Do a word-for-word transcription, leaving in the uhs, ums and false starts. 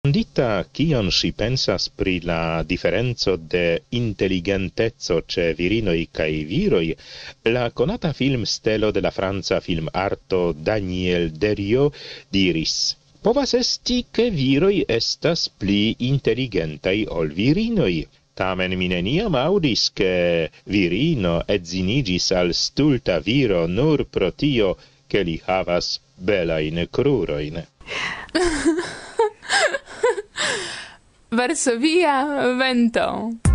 Dita kion si pensas pri la differenzo de intelligentezo ce virinoi cae viroi, la conata film stelo de la franca film arto Daniel Deriot diris: povas esti che viroi estas pli intelligentai ol virinoi. Tamen mi neniam audis che virino edziniĝis al stulta viro nur pro tio che li havas belain krurojn. Varsovia vento.